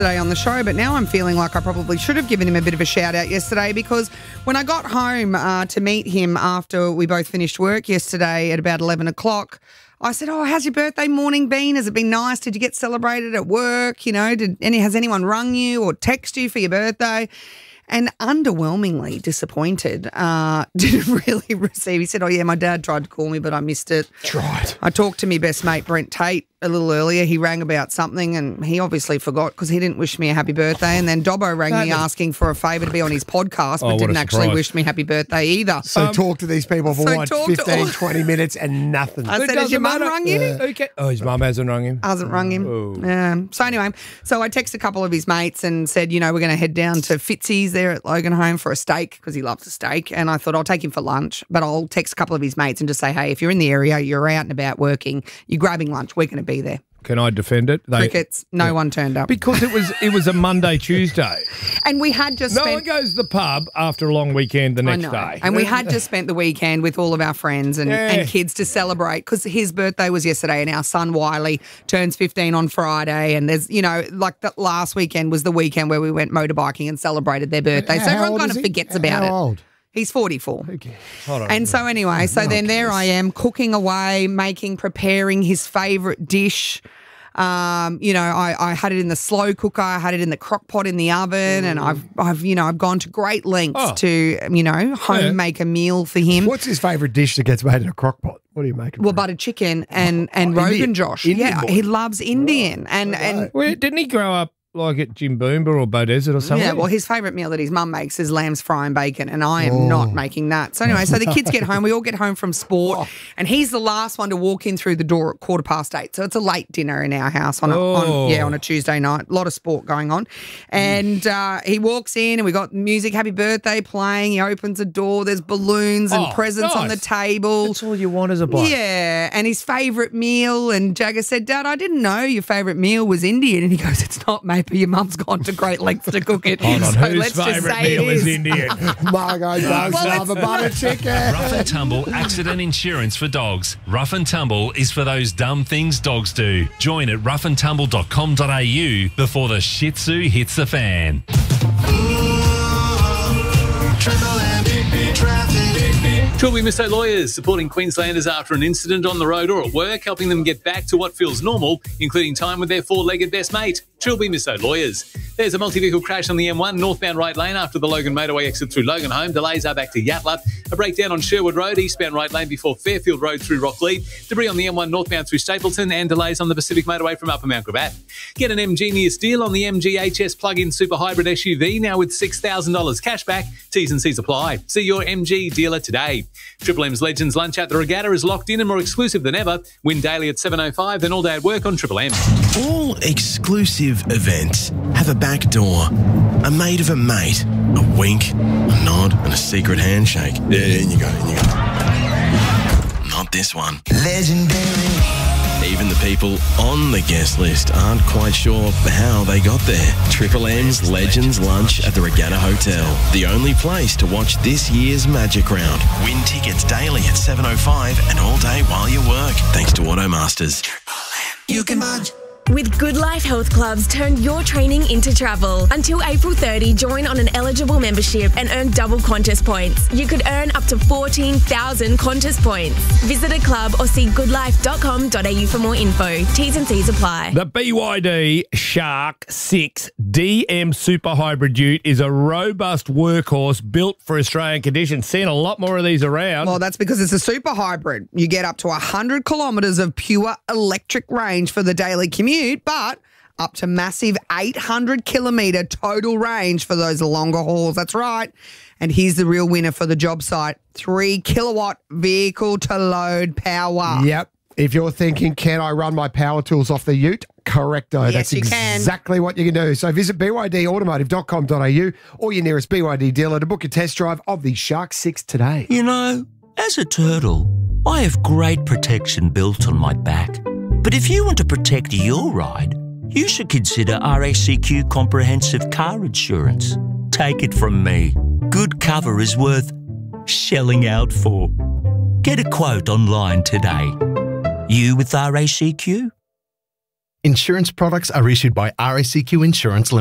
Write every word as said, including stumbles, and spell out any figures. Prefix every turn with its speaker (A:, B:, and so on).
A: Today on the show, but now I'm feeling like I probably should have given him a bit of a shout out yesterday, because when I got home uh, to meet him after we both finished work yesterday at about eleven o'clock, I said, oh, how's your birthday morning been? Has it been nice? Did you get celebrated at work? You know, did any has anyone rung you or text you for your birthday? And underwhelmingly disappointed, uh, didn't really receive. He said, oh, yeah, my dad tried to call me, but I missed it.
B: Tried.
A: I talked to my best mate, Brent Tate, a little earlier. He rang about something and he obviously forgot because he didn't wish me a happy birthday. And then Dobbo rang me asking for a favour to be on his podcast, but
B: Oh,
A: didn't actually wish me happy birthday either.
B: So
A: Um,
B: talk to these people for
A: so
B: what,
A: talk to
B: fifteen,
A: all-
B: twenty minutes and nothing.
A: I said, has your mum rung you?
B: Okay. Oh, his mum hasn't rung him?
A: Hasn't rung him.
B: Oh.
A: Yeah. So anyway, so I texted a couple of his mates and said, you know, we're going to head down to Fitzy's there at Logan Home for a steak because he loves a steak. And I thought I'll take him for lunch, but I'll text a couple of his mates and just say, hey, if you're in the area, you're out and about working, you're grabbing lunch, we're going to be there.
B: Can I defend it? They,
A: Crickets, no yeah. one turned up.
B: Because it was it was a Monday, Tuesday.
A: And we had just
B: No
A: spent...
B: one goes to the pub after a long weekend the next
A: I know.
B: day.
A: And we had just spent the weekend with all of our friends and,
B: Yeah.
A: and kids to celebrate because his birthday was yesterday and our son Wiley turns fifteen on Friday. And there's, you know, like the last weekend was the weekend where we went motorbiking and celebrated their birthday.
B: How
A: so everyone
B: old
A: kind
B: is
A: of
B: he?
A: forgets
B: How
A: about it.
B: old?
A: He's forty-four.
B: Okay. Hold on.
A: And so anyway, so
B: No
A: then
B: one
A: there
B: cares.
A: I am cooking away, making, preparing his favourite dish. Um, you know, I, I had it in the slow cooker, I had it in the crock pot in the oven, and I've, I've, you know, I've gone to great lengths
B: Oh.
A: to, you know, home
B: Yeah.
A: make a meal for him.
B: What's his favourite dish that gets made in a crock pot? What are you making?
A: Well,
B: for him?
A: buttered chicken and, and
B: oh,
A: Rogan
B: Indian-
A: Josh.
B: Indian
A: yeah,
B: boy.
A: he loves Indian. And, and
B: Well, didn't he grow up like at Jimboomba or Beaudesert or something?
A: yeah, well, his favourite meal that his mum makes is lamb's fry and bacon, and I am
B: Oh.
A: not making that. So anyway, so the kids get home, we all get home from sport, and he's the last one to walk in through the door at quarter past eight. So it's a late dinner in our house on, a,
B: Oh.
A: on yeah on a Tuesday night. A lot of sport going on, and uh, he walks in, and we got music, happy birthday playing. He opens the door, there's balloons and
B: Oh,
A: presents on the
B: nice.
A: table.
B: That's all you want as a bloke.
A: Yeah, and his favourite meal. And Jagger said, Dad, I didn't know your favourite meal was Indian. And he goes, it's not, mate, but your mum's gone to great lengths to cook it.
B: Hold on,
A: So
B: whose
A: let's just
B: favourite
A: say it
B: meal is
A: is.
B: Indian? Margot does
A: Well,
B: love a buttered chicken.
C: Rough and Tumble Accident Insurance for Dogs. Rough and Tumble is for those dumb things dogs do. Join at rough and tumble dot com dot a u before the Shih Tzu hits the fan.
D: Trilby Misso Lawyers, supporting Queenslanders after an incident on the road or at work, helping them get back to what feels normal, including time with their four-legged best mate. Trilby Misso Lawyers. There's a multi-vehicle crash on the M one, northbound right lane after the Logan motorway exit through Logan Home. Delays are back to Yatala. A breakdown on Sherwood Road, eastbound right lane before Fairfield Road through Rockleigh. Debris on the M one northbound through Stapleton, and delays on the Pacific motorway from Upper Mount Gravatt. Get an M-Genius deal on the M G H S plug-in super hybrid S U V now with six thousand dollars cash back. T's and C's apply. See your M G dealer today. Triple M's Legends Lunch at the Regatta is locked in and more exclusive than ever. Win daily at seven oh five, then all day at work on Triple M.
E: All exclusive events have a back door, a mate of a mate, a wink, a nod, and a secret handshake. Yeah, in you go, in you go. Not this one. Legendary. Even the people on the guest list aren't quite sure how they got there. Triple M's Legends Lunch at the Regatta Hotel, the only place to watch this year's Magic Round. Win tickets daily at seven oh five and all day while you work. Thanks to Automasters.
F: You can munch. With Good Life Health Clubs, turn your training into travel. Until April thirtieth, join on an eligible membership and earn double Qantas points. You could earn up to fourteen thousand Qantas points. Visit a club or see good life dot com dot a u for more info. T's and C's apply.
B: The B Y D Shark six D M Super Hybrid Ute is a robust workhorse built for Australian conditions. Seeing a lot more of these around.
A: Well, that's because it's a super hybrid. You get up to one hundred kilometres of pure electric range for the daily commute, but up to massive eight hundred kilometre total range for those longer hauls. That's right. And here's the real winner for the job site. Three kilowatt vehicle to load power.
B: Yep. If you're thinking, can I run my power tools off the ute? Correcto.
A: Yes,
B: That's
A: you can.
B: exactly what you can do. So visit b y d automotive dot com dot a u or your nearest B Y D dealer to book a test drive of the Shark six today.
G: You know, as a turtle, I have great protection built on my back. But if you want to protect your ride, you should consider R A C Q Comprehensive Car Insurance. Take it from me. Good cover is worth shelling out for. Get a quote online today. You with R A C Q?
H: Insurance products are issued by R A C Q Insurance Limited.